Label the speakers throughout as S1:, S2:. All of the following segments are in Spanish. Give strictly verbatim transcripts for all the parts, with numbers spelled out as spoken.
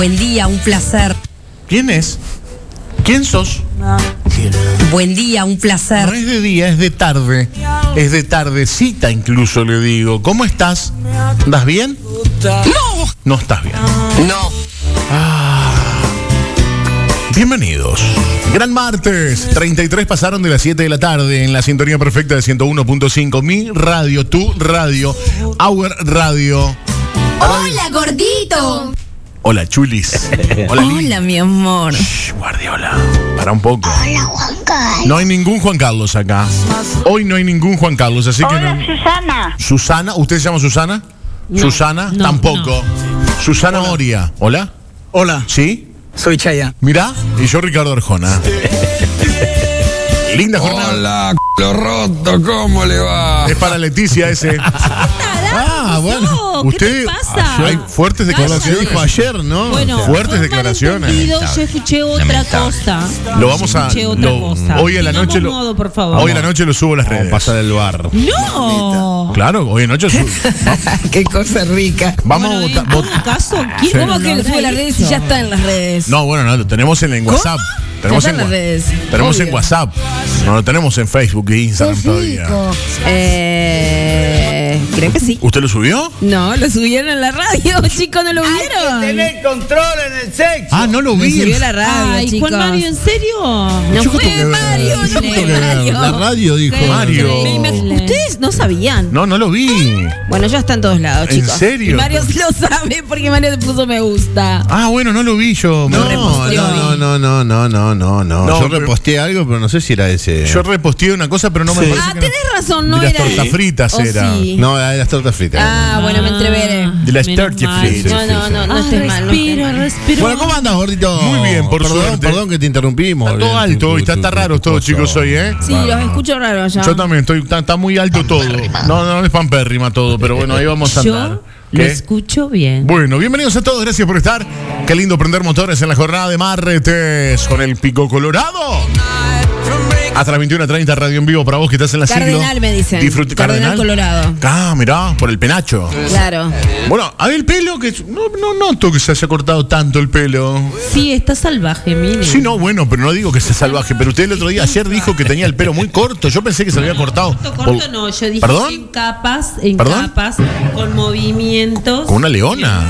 S1: Buen día, un placer.
S2: ¿Quién es? ¿Quién sos?
S1: Buen día, un placer.
S2: No es de día, es de tarde. Es de tardecita incluso, le digo. ¿Cómo estás? ¿Andas bien?
S1: ¡No!
S2: No estás bien.
S1: No.
S2: Ah. Bienvenidos. Gran martes. treinta y tres pasaron de las siete de la tarde en la sintonía perfecta de ciento uno punto cinco. Mi radio, tu radio, Our Radio.
S3: ¡Hola, gordito!
S2: Hola, chulis.
S3: Hola, Hola mi amor.
S2: Shh, Guardiola. Para un poco.
S3: Hola, Juan Carlos.
S2: No hay ningún Juan Carlos acá. Hoy no hay ningún Juan Carlos, así que
S4: Hola,
S2: no.
S4: Susana.
S2: Susana, ¿usted se llama Susana?
S3: No,
S2: Susana,
S3: no,
S2: tampoco.
S3: no.
S2: Susana Hola. Oria. ¿Hola?
S5: Hola.
S2: ¿Sí?
S5: Soy Chaya.
S2: Mirá, y yo Ricardo Arjona. Linda jornada.
S6: Hola, lo roto, ¿cómo le va?
S2: Es para Leticia ese.
S3: Ah, bueno.
S2: Usted,
S3: ¿Qué te pasa?
S2: hay fuertes declaraciones.
S7: Dijo ayer, ¿no?
S3: Bueno,
S2: Fuertes
S3: fue
S2: declaraciones.
S3: malentendido, yo escuché otra
S6: Lamentable.
S3: cosa.
S2: Lo vamos a.
S3: Escuché otra
S2: lo-
S3: cosa.
S2: hoy en la
S3: Tengamos
S2: noche lo.
S3: modo, por favor.
S2: Hoy en la noche lo subo a las
S7: Vamos a
S2: redes.
S7: pasar el bar.
S3: No.
S2: Claro, hoy en la noche subo.
S5: Qué cosa rica.
S2: Vamos
S3: Bueno,
S2: a
S3: en
S2: votar.
S3: todo
S2: vot-
S3: caso, ¿quién
S2: Sí.
S3: ¿cómo
S5: ¿Cómo que lo sube a las redes y ya está en las redes?
S2: No, bueno, no, lo tenemos en, en WhatsApp. Tenemos
S5: Ya
S2: en,
S5: está en las
S2: wa-
S5: redes.
S2: tenemos en
S5: Obvio.
S2: WhatsApp. No lo tenemos en Facebook e Instagram todavía.
S5: Eh, creo que sí.
S2: ¿Usted lo subió?
S5: No, lo subieron en la radio, chicos, ¿no lo vieron?
S8: Tener control en el sexo.
S2: Ah, no lo
S5: Lo
S2: vi.
S5: subió a la radio,
S3: Ay,
S5: chicos.
S3: Juan Mario, ¿en serio?
S5: No
S2: Yo
S5: fue
S2: tengo que ver.
S5: Mario, no
S2: Yo tengo
S5: fue
S2: que ver.
S5: Mario.
S7: La radio dijo.
S3: Qué
S2: Mario.
S5: Me imag- Ustedes no sabían.
S2: No, no lo vi.
S5: Bueno, ya está en todos lados,
S2: ¿En
S5: chicos.
S2: serio?
S5: Y Mario lo sabe porque Mario le puso me gusta.
S2: Ah, bueno, no lo vi yo.
S7: No,
S2: Me-
S7: no, no, no, no, no, no, no, no.
S2: No,
S7: Yo
S2: pero-
S7: reposteé algo, pero no sé si era ese.
S2: Yo reposteé una cosa, pero no me
S7: Sí.
S2: parece
S5: Ah,
S2: que
S5: tenés razón, no
S2: de las
S5: era.
S2: tortas fritas
S5: ¿O
S2: era.
S5: sí?
S7: No, era de las tortas fritas.
S5: Ah, bueno, me entreveré.
S2: De las
S3: Menos
S2: tortas
S3: mal.
S2: fritas.
S5: No, no, no, no
S3: Ah,
S5: estés mal. No estés
S3: respiro,
S5: mal.
S3: respiro.
S7: Bueno, ¿cómo andas, gordito?
S2: Muy bien, por
S7: perdón,
S2: suerte.
S7: Perdón que te interrumpimos.
S2: Está todo
S7: Bien,
S2: alto
S7: tu-
S2: hoy, está,
S7: tu-
S2: está
S7: tu-
S2: raro
S7: tu
S2: todo,
S7: coso.
S2: chicos, hoy, ¿eh?
S5: Sí, los escucho raro allá.
S2: Yo también, estoy, está, está muy alto todo. No, no, no es pampérrima todo, pero bueno, ahí vamos a andar.
S3: Yo lo escucho bien.
S2: Bueno, bienvenidos a todos, gracias por estar. Qué lindo prender motores en la jornada de martes con el Pico Colorado. Hasta las veintiuna treinta, radio en vivo para vos que estás en la siglo.
S5: Cardenal me dicen.
S2: Disfrute,
S5: Cardenal Colorado.
S2: Ah, mirá, por el penacho.
S5: Claro.
S2: Bueno, a ver el pelo, que no, no noto que se haya cortado tanto el pelo.
S3: Sí, está salvaje, mire.
S2: Sí, no, bueno, pero no digo que sea salvaje. Pero usted el otro día, ayer dijo que tenía el pelo muy corto. Yo pensé que se había cortado.
S3: Corto, corto
S2: por-
S3: no, yo dije
S2: ¿Perdón?
S3: en capas, en
S2: ¿Perdón?
S3: capas, con movimientos.
S2: Con una leona.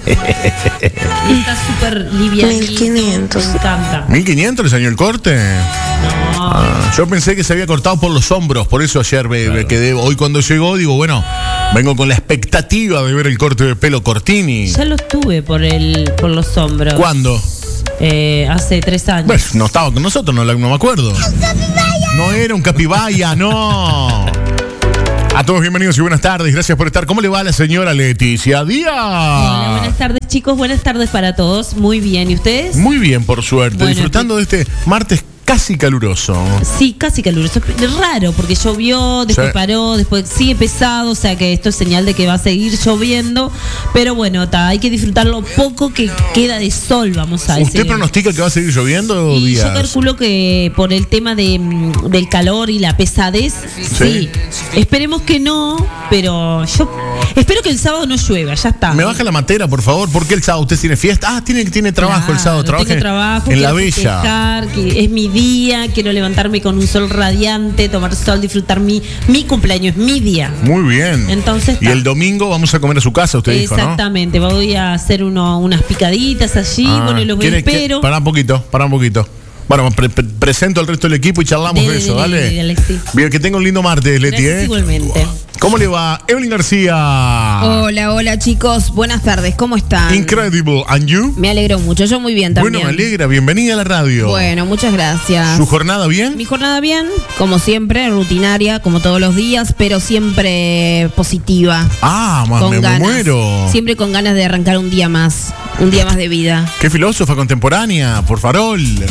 S3: Y está súper livianito.
S1: mil quinientos.
S3: Me encanta.
S2: ¿mil quinientos le salió el corte?
S3: No,
S2: Ah, yo pensé que se había cortado por los hombros. Por eso ayer me, me quedé. Hoy cuando llegó, digo, bueno, vengo con la expectativa de ver el corte de pelo Cortini.
S3: ya los tuve por el, por los hombros.
S2: ¿Cuándo?
S3: Eh, hace tres años.
S2: Pues no estaba con nosotros, no, no me acuerdo. No era un capibaya, no. A todos bienvenidos y buenas tardes. Gracias por estar. ¿Cómo le va a la señora Leticia Díaz?
S3: Hola, buenas tardes, chicos. Buenas tardes para todos. Muy bien. ¿Y ustedes?
S2: Muy bien, por suerte.
S3: Bueno,
S2: disfrutando de este martes casi caluroso.
S3: Sí, casi caluroso. Es raro porque llovió, después
S2: Sí.
S3: paró, después sigue pesado, o sea que esto es señal de que va a seguir lloviendo. Pero bueno, ta, hay que disfrutar lo poco que queda de sol, vamos a decir.
S2: ¿Usted pronostica que va a seguir lloviendo,
S3: Y
S2: Díaz?
S3: yo calculo que por el tema de, mm, del calor y la pesadez, sí. Esperemos que no, pero yo espero que el sábado no llueva, ya está.
S2: Me baja la matera, por favor. ¿Por qué el sábado usted tiene fiesta? Ah, tiene, tiene trabajo el sábado.
S3: Claro,
S2: Trabaja
S3: tengo trabajo,
S2: en la
S3: quiero
S2: Bella.
S3: festejar, que es mi día, quiero levantarme con un sol radiante, tomar sol, disfrutar mi, mi cumpleaños, mi día.
S2: Muy bien.
S3: Entonces,
S2: y
S3: ta.
S2: el domingo vamos a comer a su casa, usted dijo, ¿no?
S3: Exactamente, voy a hacer uno, unas picaditas allí,
S2: Ah,
S3: bueno, los
S2: ¿quiere-
S3: espero.
S2: qué- Pará un poquito, pará un poquito. Bueno, pre- pre- presento al resto del equipo y charlamos
S3: Dele,
S2: de eso,
S3: dele,
S2: dale.
S3: dele, sí.
S2: Bien, que tenga un lindo martes, Leti,
S3: Gracias
S2: ¿eh?
S3: igualmente.
S2: ¿Cómo le va? Evelyn García.
S5: Hola, hola chicos. Buenas tardes. ¿Cómo están?
S2: Incredible. ¿And you?
S5: Me alegro mucho. Yo muy bien también.
S2: Bueno, me alegra. Bienvenida a la radio.
S5: Bueno, muchas gracias.
S2: ¿Su jornada bien?
S5: Mi jornada bien, como siempre, rutinaria, como todos los días, pero siempre positiva.
S2: Ah, ma,
S5: con
S2: me, me
S5: ganas.
S2: muero.
S5: Siempre con ganas de arrancar un día más. Un día más de vida.
S2: Qué filósofa contemporánea, por farol.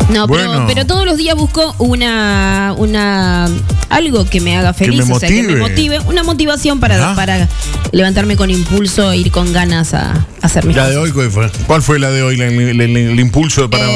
S5: No, pero,
S2: Bueno.
S5: pero todos los días busco una, una algo que me haga feliz,
S2: me
S5: o sea, que me
S2: motive.
S5: motive, una motivación para,
S2: Ah.
S5: para levantarme con impulso e ir con ganas a, a hacer mis
S7: La de
S5: cosas.
S7: hoy, ¿cuál fue?
S2: ¿Cuál fue la de hoy, la- el, el- el impulso para...?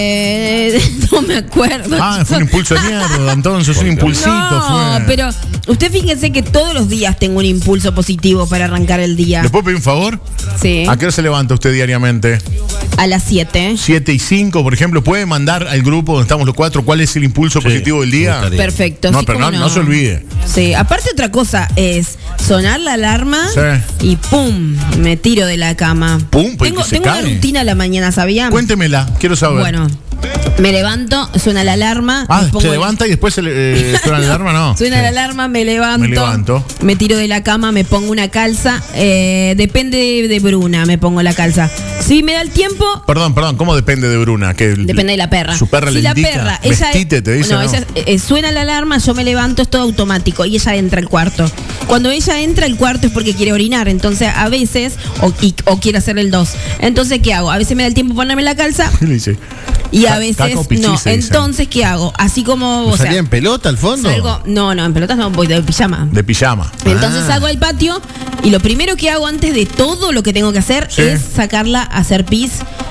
S5: Eh, no me acuerdo.
S2: Ah, fue un impulso de mierda, entonces, un impulsito
S5: No,
S2: fue.
S5: pero usted fíjense que todos los días tengo un impulso positivo para arrancar el día.
S2: ¿Le puedo pedir un favor?
S5: Sí.
S2: ¿A qué hora se levanta usted diariamente?
S5: A las siete.
S2: siete y cinco, por ejemplo. ¿Puede mandar al grupo donde estamos los cuatro cuál es el impulso
S7: Sí,
S2: positivo del
S7: me
S2: día?
S7: gustaría.
S5: Perfecto.
S2: No,
S5: sí,
S2: pero
S5: cómo
S2: no, no se olvide.
S5: Sí, aparte otra cosa es sonar la alarma
S2: Sí.
S5: y pum, me tiro de la cama.
S2: Pum, pues,
S5: tengo
S2: que se
S5: tengo una
S2: cae.
S5: rutina a la mañana, ¿sabía?
S2: Cuéntemela, quiero saber.
S5: Bueno, me levanto, suena la alarma.
S2: Ah,
S5: me pongo
S2: se
S5: el-
S2: levanta y después se le, eh, suena la alarma, no.
S5: Suena la alarma, me levanto,
S2: Me levanto.
S5: me tiro de la cama, me pongo una calza. eh, depende de, de Bruna, me pongo la calza. Si me da el tiempo,
S2: Perdón, perdón, ¿cómo depende de Bruna? Que el-
S5: depende de la perra.
S2: Su perra
S5: si
S2: le
S5: la
S2: indica.
S5: perra, ella,
S2: Vestite, te dice.
S5: no,
S2: ¿no?
S5: ella, eh, suena la alarma, yo me levanto, es todo automático y ella entra al cuarto. Cuando ella entra al cuarto es porque quiere orinar, entonces a veces o, y- o quiere hacer el dos. Entonces ¿qué hago? A veces me da el tiempo ponerme la calza
S2: ¿Qué le dice?
S5: y a
S2: Ca-
S5: veces
S2: caca o pichí,
S5: no.
S2: se dice.
S5: Entonces ¿qué hago? Así como, o
S7: ¿Salía
S5: sea,
S7: en pelota al fondo?
S5: salgo, no, no, en pelotas no, voy de pijama.
S2: De pijama.
S5: Entonces
S7: Ah.
S5: salgo al patio y lo primero que hago antes de todo lo que tengo que hacer
S2: Sí.
S5: es sacarla a hacer pis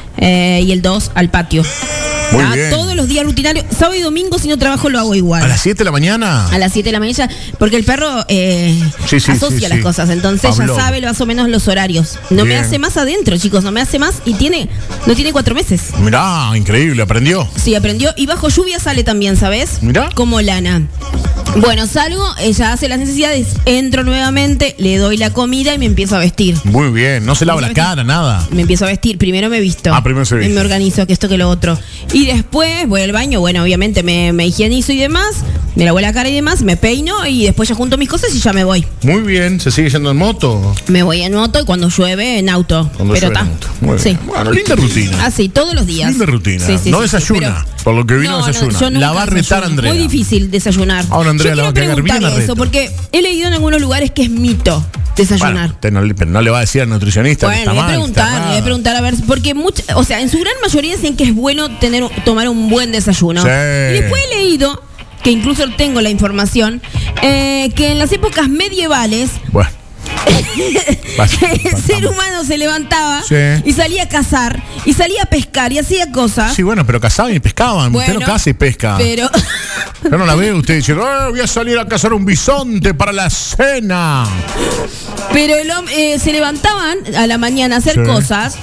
S5: eh, y el dos al patio.
S2: Muy
S5: Ah,
S2: bien.
S5: Todos los días rutinarios, sábado y domingo si no trabajo lo hago igual.
S2: ¿A las siete de la mañana?
S5: A las siete de la mañana, porque el perro eh,
S2: Sí, sí,
S5: asocia
S2: sí,
S5: las
S2: sí.
S5: cosas, entonces
S2: Pablo.
S5: ya sabe más o menos los horarios. No me
S2: Bien.
S5: hace más adentro, chicos, no me hace más y tiene, no tiene cuatro meses.
S2: Mirá, increíble, aprendió.
S5: Sí, aprendió y bajo lluvia sale también, ¿sabes?
S2: Mirá.
S5: Como lana. Bueno, salgo, ella hace las necesidades, entro nuevamente, le doy la comida y me empiezo a vestir.
S2: Muy bien, no se lava la cara, nada.
S5: Me empiezo a vestir, primero me visto.
S2: Ah, primero se viste.
S5: Y me organizo, que esto que lo otro. Y después voy al baño, bueno, obviamente me, me higienizo y demás, me lavo la cara y demás, me peino y después ya junto mis cosas y ya me voy.
S2: Muy bien, ¿se sigue yendo en moto?
S5: Me voy en moto y cuando llueve en auto.
S2: Cuando
S5: pero
S2: llueve
S5: ta.
S2: en moto. Muy
S5: Sí.
S2: bien. Bueno, linda rutina.
S5: Así, todos los días.
S2: Linda rutina.
S5: Sí, sí,
S2: No
S5: sí, sí,
S2: desayuna.
S5: pero-
S2: Por lo que vino,
S5: No, no,
S2: desayuna.
S5: yo nunca
S2: La va a retar
S5: desayuno.
S2: Andrea.
S5: Muy difícil desayunar.
S2: Ahora Andrea
S5: Yo
S2: la va a
S5: quiero
S2: cagar bien,
S5: preguntarle
S2: la
S5: eso,
S2: reto.
S5: porque he leído en algunos lugares que es mito desayunar.
S2: Bueno, usted no, le- pero no le va a decir al nutricionista que
S5: Bueno,
S2: está
S5: le voy a
S2: mal.
S5: preguntar,
S2: está
S5: le voy a
S2: errada.
S5: preguntar a ver, porque mucha, o sea, en su gran mayoría dicen que es bueno tener tomar un buen desayuno.
S2: Sí.
S5: Y después he leído, que incluso tengo la información, eh, que en las épocas medievales
S2: Bueno. Vas-
S5: el ser
S2: pasamos.
S5: humano se levantaba
S2: Sí.
S5: y salía a cazar y salía a pescar y hacía cosas.
S2: Sí, bueno, pero cazaban y pescaban. Usted no caza y pesca.
S5: Pero
S2: Yo no la veo usted diciendo, "Eh, voy a salir a cazar un bisonte para la cena.
S5: pero el hom- eh, se levantaban a la mañana a hacer
S2: Sí.
S5: cosas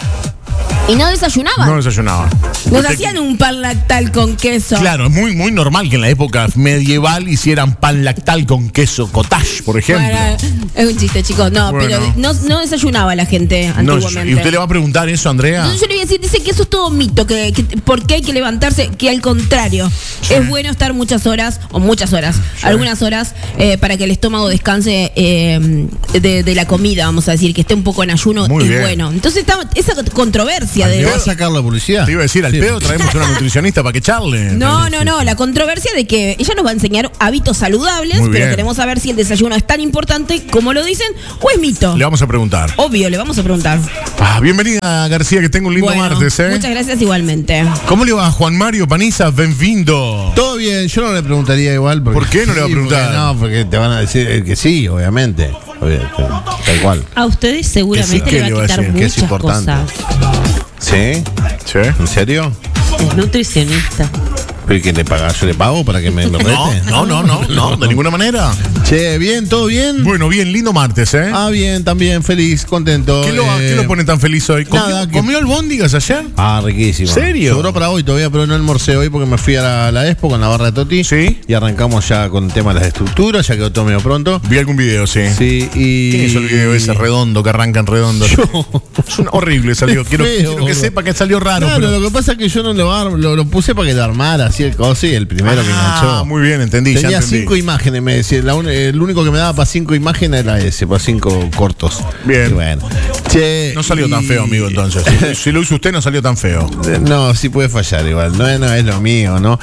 S5: y no desayunaban.
S2: No desayunaba.
S5: Nos
S2: Usted-
S5: hacían un pan lactal con queso.
S2: Claro, es muy, muy normal que en la época medieval hicieran pan lactal con queso cottage, por ejemplo.
S5: Bueno, es un chiste, chicos. No,
S2: Bueno.
S5: pero no, no desayunaba la gente
S2: No,
S5: antiguamente.
S2: ¿y usted le va a preguntar eso, Andrea?
S5: Entonces yo le voy a decir, dice que eso es todo mito, que, que porque hay que levantarse, que al contrario, es bueno estar muchas horas, o muchas horas, algunas horas, eh, para que el estómago descanse eh, de, de la comida, vamos a decir, que esté un poco en ayuno,
S2: Muy
S5: es
S2: bien.
S5: bueno. Entonces está esa controversia
S7: ¿Le
S5: de...
S7: va a sacar la publicidad?
S2: Te iba a decir, al
S7: Sí.
S2: pedo traemos una nutricionista para que charle.
S5: No, no, no, la controversia de que ella nos va a enseñar hábitos saludables,
S2: Muy
S5: pero
S2: bien.
S5: queremos saber si el desayuno es tan importante como lo dicen o es mito.
S2: Le vamos a preguntar.
S5: Obvio, le vamos a preguntar.
S2: Ah, bienvenida, García, que tenga un lindo
S5: Bueno,
S2: martes, ¿eh?
S5: muchas gracias igualmente.
S2: ¿Cómo le va a Juan Mario Paniza? Benvindo.
S7: Todo bien, yo no le preguntaría igual. Porque,
S2: ¿Por qué no le va a
S7: Sí,
S2: preguntar?
S7: porque no, porque te van a decir eh, que sí, obviamente. Obvio, tal cual.
S3: A ustedes seguramente
S2: Que sí,
S3: le
S2: que
S3: va
S2: le
S3: a
S2: va a
S3: quitar
S2: decir
S7: que es
S3: muchas
S7: importante.
S3: cosas.
S7: ¿Sí?
S2: ¿Sí?
S7: ¿En serio?
S3: Es nutricionista.
S7: ¿Pero que le paga? ¿Yo le pago para que me, me rete?
S2: No, no, no, no, no, de ninguna manera.
S7: Che, bien, ¿todo bien?
S2: Bueno, bien, lindo martes, ¿eh?
S7: Ah, bien, también, feliz, contento.
S2: ¿Qué, lo,
S7: eh,
S2: qué lo pone tan feliz hoy? ¿Comió,
S7: nada, que-
S2: ¿comió albóndigas ayer?
S7: Ah, riquísimo.
S2: ¿Serio?
S7: Sobró para hoy todavía, pero no almorcé hoy porque me fui a la, la Expo con la barra de Toti.
S2: Sí.
S7: Y arrancamos ya con el tema de las estructuras, ya quedó todo medio pronto.
S2: Vi algún video, sí.
S7: Sí, y.
S2: ¿Quién hizo el video ese redondo que arranca en redondo?
S7: Yo.
S2: Es un horrible salió.
S7: Es
S2: Quiero,
S7: feo,
S2: quiero que
S7: boludo.
S2: sepa que salió raro.
S7: Claro,
S2: pero-
S7: lo que pasa es que yo no lo, ar- lo, lo puse para que lo armara así el coso y el primero que
S2: Ah,
S7: enganchó.
S2: muy bien, entendí. ya
S7: Tenía
S2: entendí.
S7: cinco imágenes, me decía. la un- el único que me daba para cinco imágenes era ese, para cinco cortos.
S2: Bien.
S7: Y bueno. Che,
S2: No salió tan
S7: y-
S2: feo, amigo, entonces. Si lo hizo usted, no salió tan feo.
S7: No, sí puede fallar igual. No, no es lo mío, ¿no?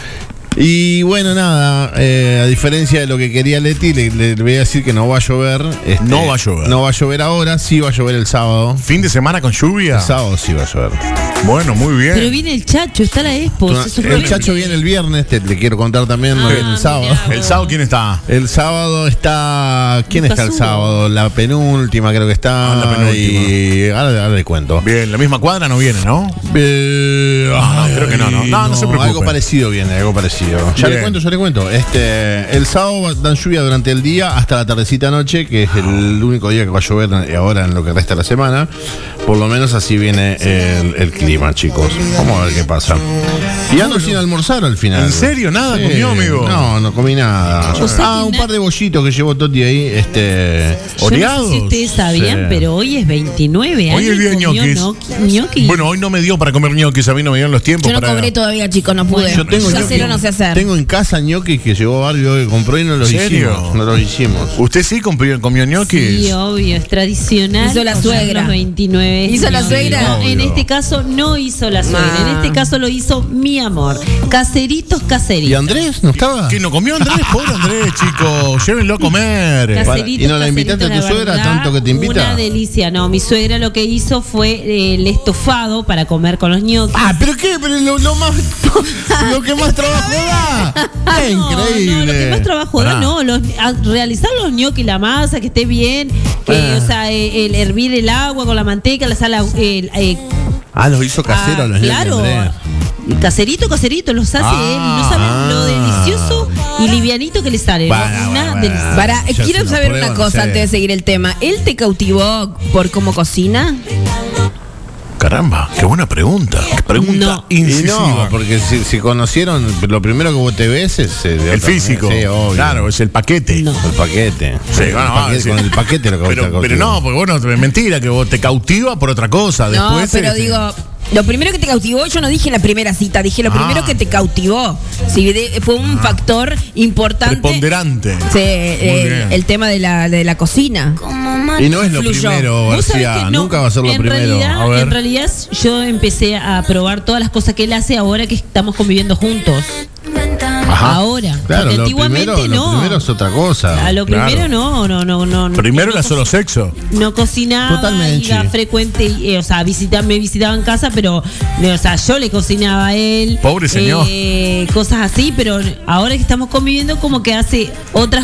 S7: Y bueno, nada, eh, a diferencia de lo que quería Leti, le, le voy a decir que no va a llover. este,
S2: No va a llover.
S7: No va a llover ahora, sí va a llover el sábado.
S2: ¿Fin de semana con lluvia?
S7: El sábado sí va a llover.
S2: Bueno, muy bien.
S3: Pero viene el Chacho, está la Expo.
S7: No,
S3: se supone
S7: el
S3: que-
S7: Chacho viene el viernes, te, le quiero contar también, no
S3: Ah,
S7: viene el sábado.
S3: mirá.
S2: ¿El sábado quién está?
S7: El sábado está. ¿Quién está el
S3: Pasudo.
S7: sábado? La penúltima, creo que está.
S2: Ah, la penúltima.
S7: Y ahora, ahora le cuento.
S2: Bien, la misma cuadra no viene, ¿no?
S7: Eh,
S2: no, creo que no, no. No, no se preocupe.
S7: Algo parecido viene, algo parecido. Ya
S2: Bien.
S7: le cuento, ya le cuento. Este, el sábado dan lluvia durante el día hasta la tardecita noche, que es el único día que va a llover ahora en lo que resta de la semana. Por lo menos así viene el, el clima, chicos. Vamos a ver qué pasa. Y ando sin almorzar al final.
S2: ¿En serio? ¿Nada comió, amigo?
S7: No, no comí nada.
S3: Yo sé
S7: Ah,
S3: que
S7: un
S3: na-
S7: par de bollitos que llevó Toti ahí, este.
S3: Yo
S2: ¿Oreados?
S3: no sé si ustedes sabían,
S7: Sí.
S3: pero hoy es veintinueve.
S2: Hoy es día de
S3: ¿Alguien comió
S2: ñoquis.
S3: ñoqui- ñoquis?
S2: Bueno, hoy no me dio para comer ñoquis, a mí no me dieron los tiempos
S5: Yo no
S2: para...
S5: cobré todavía, chicos, no pude.
S7: Yo tengo
S5: ya
S7: ñoquis.
S5: sé lo no sé hacer.
S7: Tengo en casa ñoquis que llegó Barbie hoy que compró y no los
S2: ¿En serio?
S7: hicimos. No los hicimos.
S2: ¿Usted sí comió, comió ñoquis?
S3: Sí, obvio, es tradicional.
S5: Hizo la
S3: comer
S5: suegra.
S3: los veintinueve.
S5: ¿Hizo la
S3: ñoquis.
S5: suegra?
S3: No, en
S2: Obvio.
S3: este caso no hizo la suegra.
S5: Ah.
S3: En este caso lo hizo mi amor. Caseritos, caseritos.
S7: ¿Y Andrés no estaba?
S2: ¿Que no comió Andrés? Pobre Andrés, chicos. Llévenlo a comer.
S3: Caseritos,
S7: ¿Y no la invitaste a tu
S3: caseritos, la
S7: suegra
S3: verdad,
S7: tanto que te invita?
S3: Una delicia. No, mi suegra lo que hizo fue eh, el estofado para comer con los ñoquis.
S7: Ah, pero qué, pero lo, lo más lo que más trabajo da. Qué
S3: No,
S7: increíble.
S3: No, lo que más trabajo da,
S2: Pará.
S3: no, los, a- realizar los ñoquis, la masa, que esté bien, que,
S7: Ah.
S3: o sea, eh, el hervir el agua con la manteca, la sal, el, eh,
S7: Ah, los hizo casero
S3: ah,
S7: los ñoquis,
S3: claro,
S7: Andrés.
S3: caserito, caserito, los hace
S2: Ah.
S3: él y no saben lo delicioso y livianito que le sale.
S7: Bueno,
S3: ¿no?
S7: bueno,
S3: Una
S7: bueno.
S3: delicia.
S5: Para,
S7: Ya
S5: quiero
S7: se lo
S5: saber
S7: pruebo,
S5: una
S7: no
S5: cosa
S7: sé.
S5: antes de seguir el tema. ¿Él te cautivó por cómo cocina?
S2: Caramba, qué buena pregunta. Qué pregunta
S3: No.
S7: Y
S2: incisiva.
S7: no, porque si, si conocieron, lo primero que vos te ves es eh, de
S2: El
S7: otra
S2: físico.
S7: manera. Sí, obvio.
S2: Claro, es el paquete.
S3: No.
S7: El paquete.
S2: Sí,
S7: el
S2: bueno,
S7: paquete
S2: sí.
S7: Con el paquete lo que vos te
S2: Pero, pero
S7: cautivó.
S2: no, porque bueno, es mentira que vos te cautiva por otra cosa.
S5: No,
S2: Después,
S5: pero
S2: este,
S5: digo, lo primero que te cautivó, yo no dije en la primera cita, dije lo
S2: Ah.
S5: primero que te cautivó. Sí, de- fue un factor importante.
S2: preponderante.
S5: Sí, el,
S2: bien.
S5: el tema de la, de la cocina.
S7: Y no es lo
S5: Fluyó.
S7: primero,
S3: Vos sabés
S7: García.
S3: que no,
S7: Nunca va a ser lo
S3: en
S7: primero.
S3: Realidad,
S2: A ver.
S3: en realidad yo empecé a probar todas las cosas que él hace ahora que estamos conviviendo juntos.
S7: Ajá.
S3: Ahora.
S7: Claro,
S3: porque
S7: lo
S3: antiguamente
S7: primero,
S3: no.
S7: Lo primero es otra cosa.
S3: A lo
S2: Claro.
S3: primero no, no, no, no. no
S2: Primero
S3: no
S2: era solo sexo.
S3: No cocinaba,
S7: Totalmente.
S3: iba frecuente, eh, o sea, visita, me visitaba en casa, pero, eh, o sea, yo le cocinaba a él.
S2: Pobre señor.
S3: eh, cosas así, pero ahora que estamos conviviendo, como que hace otras